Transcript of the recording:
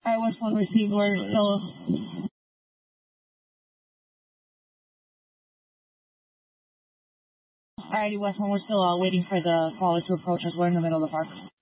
Alright, West One received. We're still. Alrighty, West One, we're still waiting for the caller to approach us. We're in the middle of the park.